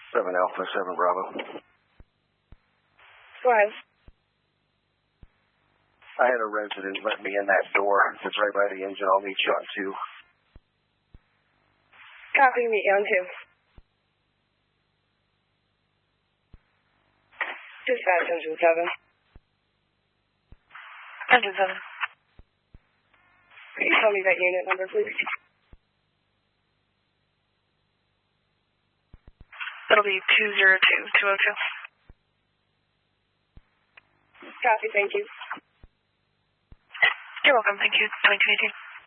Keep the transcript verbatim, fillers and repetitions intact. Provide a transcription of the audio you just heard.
seven Alpha, seven Bravo. Go ahead. I had a resident let me in that door that's right by the engine. I'll meet you on two. Copy, meet you on two. Dispatch, engine seven. Engine seven. Can you tell me that unit number, please? That'll be two zero two, two oh two. Copy, thank you. You're welcome, thank you. twenty-two eighteen.